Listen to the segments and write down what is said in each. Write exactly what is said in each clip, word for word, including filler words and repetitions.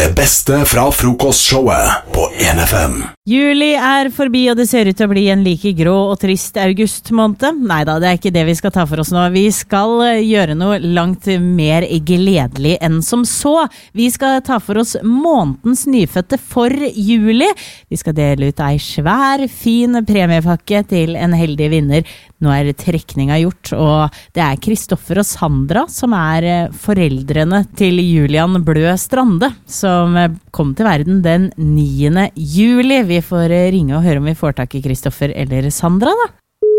Det beste fra frokostshowet på en F M. Juli er forbi, og det ser ut til å bli en like grå og trist augustmåned. Neida, det er ikke det vi skal ta for oss nå. Vi skal gjøre noe langt mer gledelig enn som så. Vi skal ta for oss månedens nyfødte for juli. Vi skal dele ut ei svær, fin premiepakke til en heldig vinner. Nå er trekninga gjort, og det er Kristoffer og Sandra som er foreldrene til Julian Blø Strande, som kom til verden den niende juli. Vi får ringe og høre om vi får tak i Kristoffer eller Sandra, da.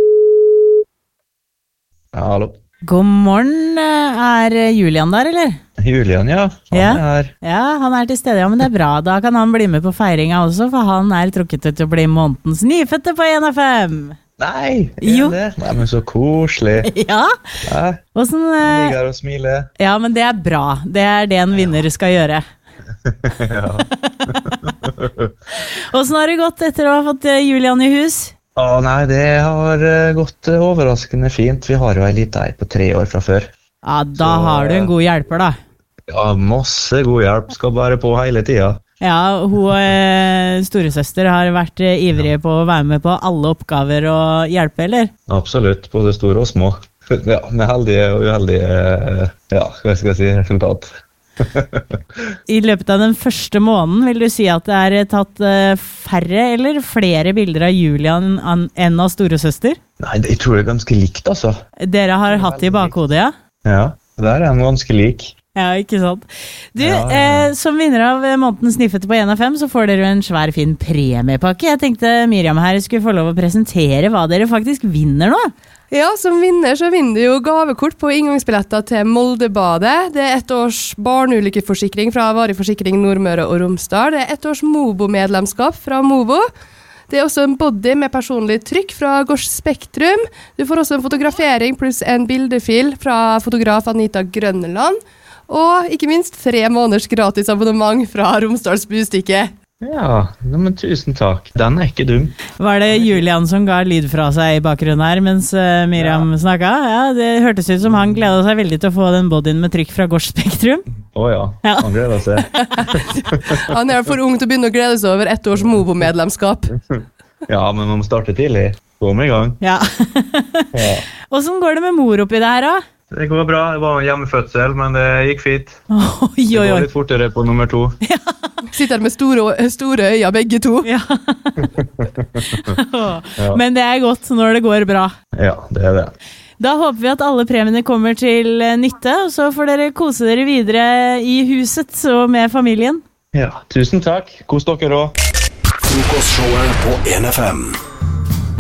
Ja, hallo. God morgen, er Julian der, eller? Julian, ja. Han ja. er Ja, han er til stede, ja, men det er bra. Da kan han bli med på feiringa også, for han er trukket ut til å bli månedens nyfødte på en F M. Nei, jo. Er det? Nei, men så koselig. Ja. Ja. Hvordan, Han ligger og smiler. Ja, men det er bra. Det er det en vinner skal gjøre. Ja. Hvordan har det gått etter å ha fått Julian i hus? Å nei, det har gått overraskende fint. Vi har jo en liten ei på tre år fra før. Ja, da Så, har du en god hjelper, da. Ja, masse god hjelp. Skal bare på hele tida. Ja, hun eh, storesøster har vært eh, ivrig på å være med på alle oppgaver og hjelpe, eller? Absolutt, både store og små. Ja, med heldige og uheldige, ja, hva skal jeg si, resultat. I løpet av den første måneden vil du si at det er tatt eh, færre eller flere bilder av Julian an, enn av storesøster? Nei, jeg tror det er ganske likt, altså. Dere har hatt det i bakhodet, ja? Ja, der er han ganske lik. Ja, ikke sant. Du, Ja, ja. Eh, som vinner av månedens nyfødte på en F M, så får dere en svær fin premiepakke. Jeg tenkte Miriam her skulle få lov å presentere hva dere faktisk vinner nå. Ja, som vinner så vinner du jo gavekort på inngangsbilletter til Moldebadet. Det er ett års barneulykkeforsikring fra Varig Forsikring Nordmøre og Romsdal. Det er ett års Mobo-medlemskap fra Mobo. Det er også en body med personlig trykk fra Gors Spektrum. Du får også en fotografering pluss en bildefil fra fotograf Anita Grønneland. Og ikke minst tre måneders gratis abonnement fra Romsdals Bustikke. Ja, men tusen takk. Den er ikke dum. Var det Julian som ga lyd fra seg i bakgrunnen her mens uh, Miriam ja. snakket? Ja, det hørtes ut som han gledet seg veldig til å få den bodyen med trykk fra Gors Spektrum. Åja, ja. Han gleder seg. Han er for ung til å begynne å glede seg over ett års Mobo-medlemskap. Ja, men man må starte tidlig. Kom i gang. Ja. Ja. Hvordan går det med mor oppi det her da? Det går bra. Det var en hjemmefødsel, men det gikk fint. Oi, oi, oi. Det går litt fortere på nummer to. Ja. Sitter med store, store øyne, begge to. Ja. Ja. Men det er godt når det går bra. Ja, det er det. Da håper vi at alle premiene kommer til nytte, og så får dere kose dere videre i huset og med familien. Ja, tusen takk. Kos dere også. Frokostshowet på en F M.